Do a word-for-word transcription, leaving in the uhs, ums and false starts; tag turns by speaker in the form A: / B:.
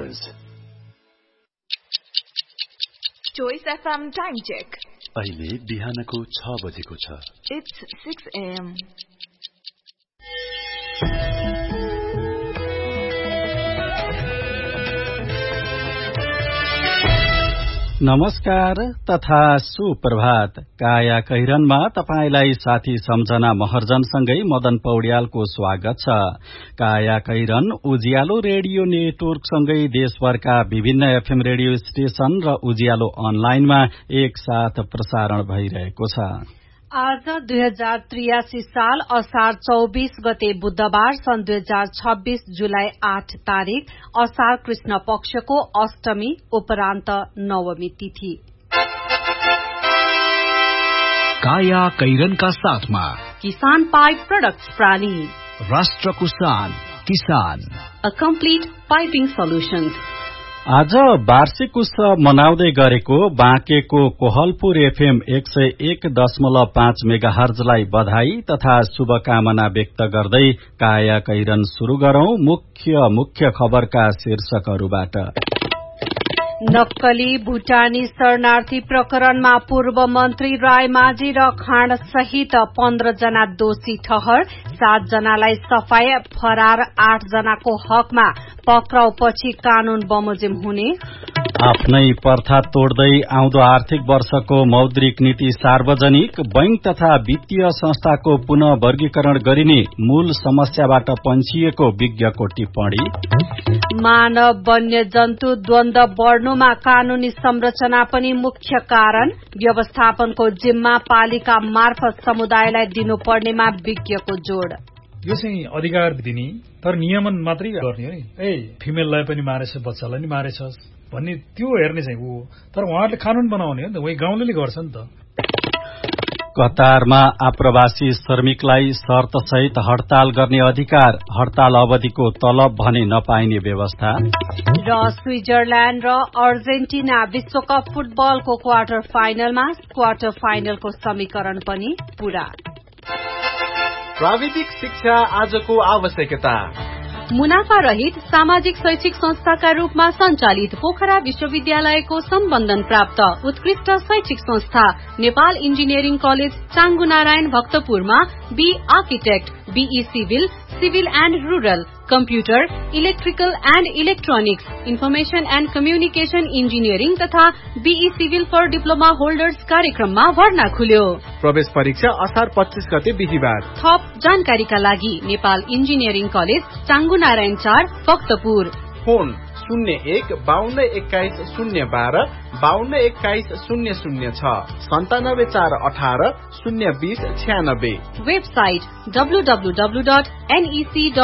A: News.
B: Choice F M time check.
A: अहिले बिहानको छ बजेको छ.
B: It's six a m.
C: नमस्कार तथा सुप्रभात. काया कैरनमा तपाईलाई साथी सम्झना महर्जनसँगै मदन पौड्यालको स्वागत छ. काया कैरन उज्यालो रेडियो नेटवर्कसँगै देशभरका विभिन्न एफएम रेडियो स्टेशन र उज्यालो अनलाइनमा एक साथ प्रसारण भइरहेको छ.
D: आज दुई हजार त्रियासी साल असार चौबीस गते बुधबार सन् दुई हजार छब्बीस जुलाई आठ तारीक असार कृष्ण पक्षको अष्टमी उपरान्त नवमी तिथि.
E: काया कैरनका साथमा
D: किसान पाइप प्रोडक्ट्स प्राली,
E: राष्ट्रको शान किसान,
D: अ कम्प्लिट पाइपिङ सोल्युशन्स.
C: आज वार्षिक उत्सव मनाउँदै गरेको बाँकेको कोहलपुर एफएम एक सय एक दशमलव पाँच मेगा हर्जलाई बधाई तथा शुभकामना व्यक्त गर्दै काया कैरन शुरू गरौं मुख्य मुख्य खबरका शीर्षकहरूबाट.
D: नक्कली भूटानी शरणार्थी प्रकरणमा पूर्व मन्त्री राय माझी र खाँड सहित पन्ध्र जना दोषी ठहर, सात जनालाई सफाई, फरार आठ जनाको हकमा पक्राउपछि कानून बमोजिम हुने.
C: आफ्नै पर्था तोड्दै आउँदो आर्थिक वर्षको मौद्रिक नीति सार्वजनिक, बैंक तथा वित्तीय संस्थाको पुनः वर्गीकरण गरिने मूल समस्याबाट पन्छिएको विज्ञको टिप्पणी.
D: मानव वन्य जन्तु द्वन्द बढ़नुमा कानूनी संरचना पनि मुख्य कारण, व्यवस्थापनको जिम्मा पालिका मार्फत समुदायलाई दिनुपर्नेमा विज्ञको जोड़.
F: यो चाहिँ अधिकार दिने तर नियमन मात्रै गर्ने हो नि. ए फिमेललाई पनि मारेछ, बच्चालाई नि मारेछ भन्ने त्यो हेर्ने चाहिँ हो. तर उहाँहरूले कानून बनाउने हो नि त, वही गाउँले गर्छ नि त.
C: कतारमा आप्रवासी श्रमिकलाई शर्त सहित हड़ताल गर्ने अधिकार, हड़ताल अवधिको तलब भने नपाइने व्यवस्था.
D: र स्विजरल्याण्ड र अर्जेन्टिना विश्वकप फुटबलको क्वार्टर फाइनलमा, क्वार्टर फाइनलको समीकरण पनि पूरा.
G: प्राविधिक शिक्षा आजको आवश्यकता.
D: मुनाफा रहित सामाजिक शैक्षिक संस्थाका रूपमा सञ्चालित पोखरा विश्वविद्यालयको सम्बन्धन प्राप्त उत्कृष्ट शैक्षिक संस्था Nepal engineering college चाङ्गु Narayan भक्तपुरमा be architect, be civil, civil and rural, computer, electrical and electronics, information and communication engineering तथा be civil for diploma holders कार्यक्रममा भर्ना खुल्यो.
G: प्रवेश परीक्षा असार पच्चीस गते बिहिबार.
D: थप जानकारीका लागि नेपाल इन्जिनियरिङ कलेज चाङ्गु नारायण चार भक्तपुर.
G: फोन शून्य एक बाहन्न एक्काइस शून्य बाह्र बाहन्न एक्काइस शून्य शून्य छ, सन्तानब्बे चार अठार शून्य बीस छ्यानब्बे.
D: Website W W W dot NEC